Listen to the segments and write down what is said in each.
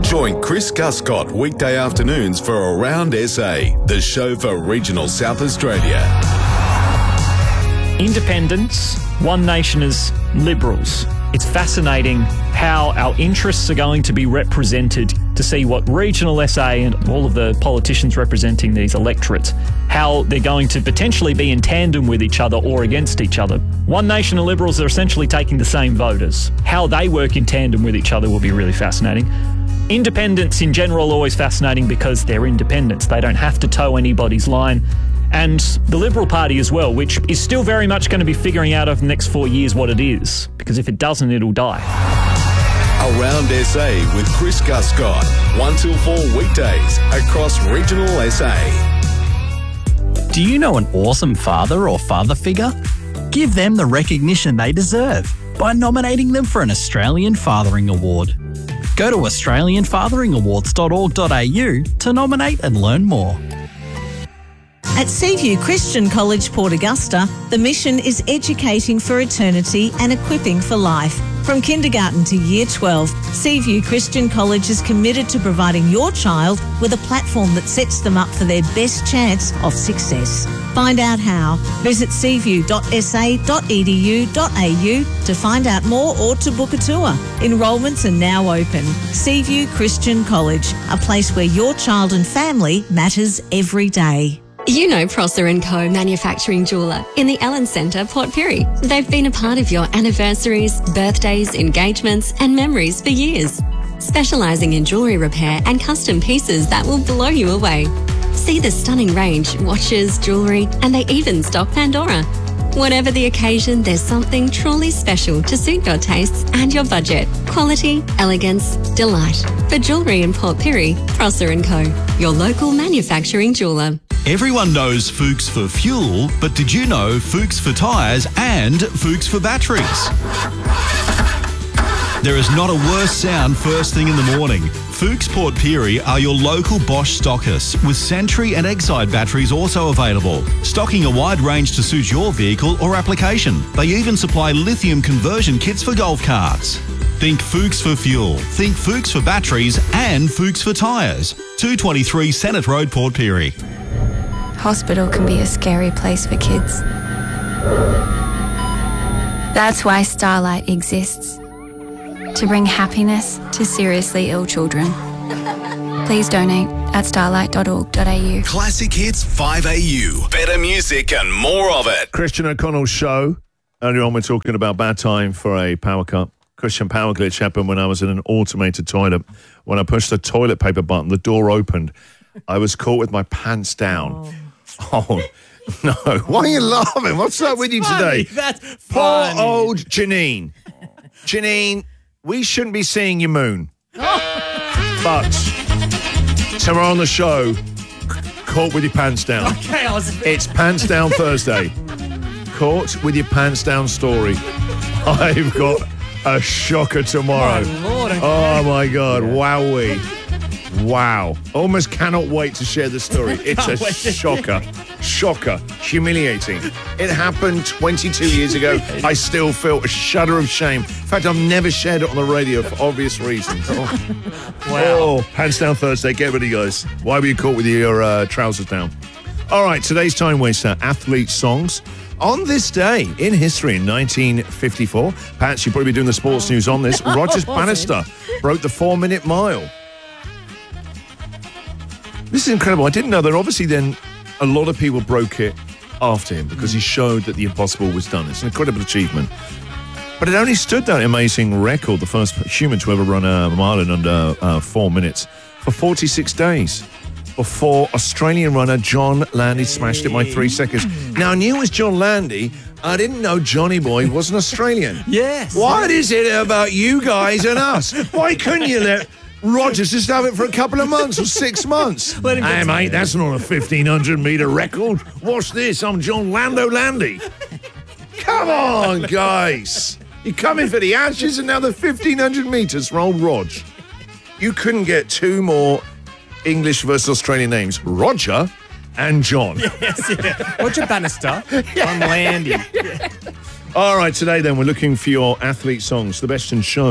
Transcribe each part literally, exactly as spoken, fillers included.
Join Chris Guscott weekday afternoons for Around S A, the show for regional South Australia. Independents, One Nation as Liberals. It's fascinating how our interests are going to be represented to see what regional S A and all of the politicians representing these electorates, how they're going to potentially be in tandem with each other or against each other. One Nation and Liberals are essentially taking the same voters. How they work in tandem with each other will be really fascinating. Independents in general are always fascinating because they're independents. They don't have to toe anybody's line. And the Liberal Party as well, which is still very much going to be figuring out over the next four years what it is, because if it doesn't, it'll die. Around S A with Chris Guscott, one till four weekdays across regional S A. Do you know an awesome father or father figure? Give them the recognition they deserve by nominating them for an Australian Fathering Award. Go to australian fathering awards dot org dot a u to nominate and learn more. At Seaview Christian College, Port Augusta, the mission is educating for eternity and equipping for life. From kindergarten to year twelve, Seaview Christian College is committed to providing your child with a platform that sets them up for their best chance of success. Find out how. Visit seaview dot s a dot e d u dot a u to find out more or to book a tour. Enrolments are now open. Seaview Christian College, a place where your child and family matters every day. You know Prosser and Co Manufacturing Jeweller in the Allen Centre, Port Pirie. They've been a part of your anniversaries, birthdays, engagements and memories for years. Specialising in jewellery repair and custom pieces that will blow you away. See the stunning range, watches, jewellery, and they even stock Pandora. Whatever the occasion, there's something truly special to suit your tastes and your budget. Quality, elegance, delight. For jewellery in Port Pirie, Prosser and Co, your local manufacturing jeweller. Everyone knows Fuchs for fuel, but did you know Fuchs for tyres and Fuchs for batteries? There is not a worse sound first thing in the morning. Fuchs Port Pirie are your local Bosch stockists, with Sentry and Exide batteries also available, stocking a wide range to suit your vehicle or application. They even supply lithium conversion kits for golf carts. Think Fuchs for fuel, think Fuchs for batteries and Fuchs for tyres. two twenty-three Senate Road, Port Pirie. Hospital can be a scary place for kids. That's why Starlight exists, to bring happiness to seriously ill children. Please donate at starlight dot org dot a u. Classic Hits five A U. Better music and more of it. Christian O'Connell's show. Earlier on, we're talking about bad time for a power cut. Christian, power glitch happened when I was in an automated toilet. When I pushed the toilet paper button, the door opened. I was caught with my pants down. Oh. Oh, no. Why are you laughing? What's up with you funny. today? That's Poor funny. old Janine. Janine, we shouldn't be seeing your moon. But tomorrow on the show, caught with your pants down. Okay, I was... It's Pants Down Thursday. Caught with your pants down story. I've got a shocker tomorrow. My Lord, okay. Oh, my God. Wowee. Wow. Almost cannot wait to share the story. It's a shocker. Shocker. Humiliating. It happened twenty-two years ago. I still feel a shudder of shame. In fact, I've never shared it on the radio for obvious reasons. Oh. Wow. Oh, Pants Down Thursday. Get ready, guys. Why were you caught with your uh, trousers down? All right, today's time waster, athlete songs. On this day in history in nineteen fifty-four, Pat, you'll probably be doing the sports news on this. Rogers Bannister broke the four-minute mile. This is incredible. I didn't know that. Obviously, then a lot of people broke it after him because he showed that the impossible was done. It's an incredible achievement. But it only stood that amazing record, the first human to ever run a mile in under uh, four minutes, for forty-six days. Before Australian runner John Landy smashed it by three seconds. Now, I knew it was John Landy. I didn't know Johnny Boy was an Australian. Yes. What is it about you guys and us? Why couldn't you let Rogers just have it for a couple of months or six months? Let him Hey, get mate, that's not a fifteen hundred metre record. Watch this. I'm John Lando Landy. Come on, guys. You're coming for the Ashes and now the fifteen hundred metres for old Rog. You couldn't get two more English versus Australian names. Roger and John. Yes, yeah. Roger Bannister on Landy. All right, today then we're looking for your athlete songs. The Best in Show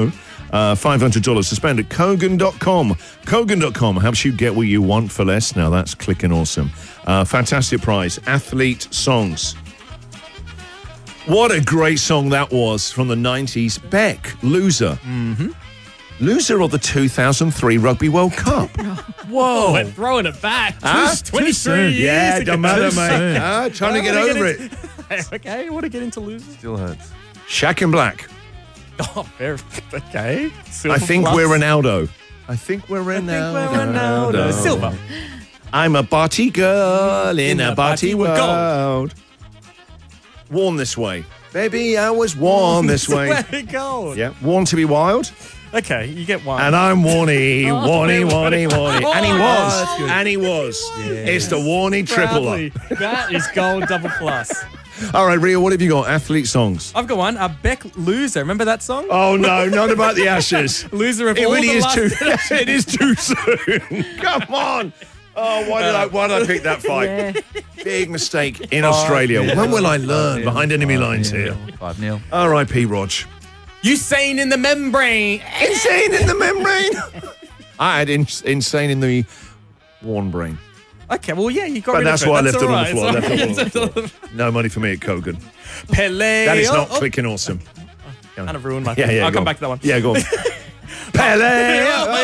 Uh, five hundred dollars to spend at Kogan dot com. Kogan dot com helps you get what you want for less. Now that's clicking awesome. Uh, fantastic prize. Athlete songs. What a great song that was from the nineties. Beck, Loser. Mm-hmm. Loser of the two thousand three Rugby World Cup. Whoa. We're throwing it back. Huh? twenty-three years Yeah, ago. don't matter, mate. Ah, trying to I get wanna over get it. into- Okay, you want to get into losers? Still hurts. Shaq and Black. Oh, very, okay. I Silver think plus. we're Ronaldo. I think we're Ronaldo. I think we're Ronaldo. Silver. I'm a body girl in, In a a body body with world. Worn this way. Baby, I was worn this way. Very gold. Yeah, worn to be wild. Okay, you get one. And I'm Warnie, Warnie, Warnie, Warnie. Oh, And he that's was. And he was. It's the Warnie triple Proudly. up. That is gold double plus. All right, Ria, what have you got? Athlete songs. I've got one. A Beck Loser. Remember that song? Oh, no, not about the Ashes. Loser of It all really the is last too. It is too soon. Come on. Oh, why did I? Why did I pick that fight? Big mistake in Australia. yeah. When will I learn behind enemy lines here? five nil. R I P Rog. Usain in the membrane. Insane in the membrane. I had in, insane in the worn brain. Okay, well, yeah, you got But rid that's of it. why I left it all on the right. floor. I left it It's on the all floor. right. No money for me at Kogan. Pele. That is not Oh, oh, clicking awesome. kind of ruined my Yeah, thing. yeah. I'll go come on. back to that one. Yeah, go on. Pele.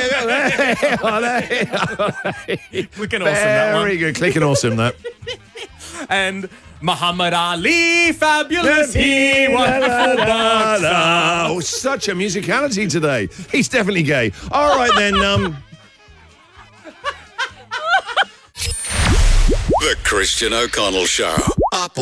Clicking awesome, that one. Very good. Clicking awesome, that. And Muhammad Ali, fabulous he, wonderful boxer. Oh, such a musicality today. He's definitely gay. All right, then. Um, The Christian O'Connell Show. Up